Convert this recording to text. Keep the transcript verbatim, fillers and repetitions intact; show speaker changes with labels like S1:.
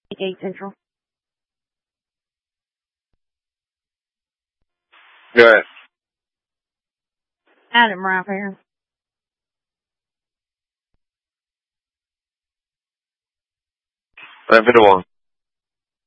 S1: eight Central.
S2: Good.
S1: Adam right here.
S2: seven fifty-one.